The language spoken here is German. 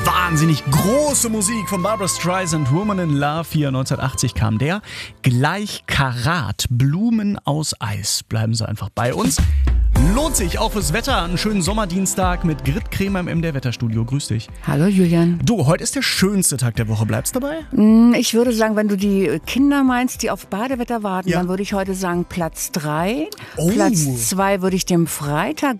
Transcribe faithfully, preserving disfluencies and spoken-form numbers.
Wahnsinnig große Musik von Barbra Streisand, Woman in Love. Hier neunzehnhundertachtzig kam der. Gleich Karat, Blumen aus Eis. Bleiben Sie einfach bei uns. Lohnt sich auch fürs Wetter. Einen schönen Sommerdienstag mit Grit Kremer im M D R-Wetterstudio. Grüß dich. Hallo Julian. Du, heute ist der schönste Tag der Woche. Bleibst dabei? Ich würde sagen, wenn du die Kinder meinst, die auf Badewetter warten, Ja. dann würde ich heute sagen Platz drei. Oh. Platz zwei würde ich dem Freitag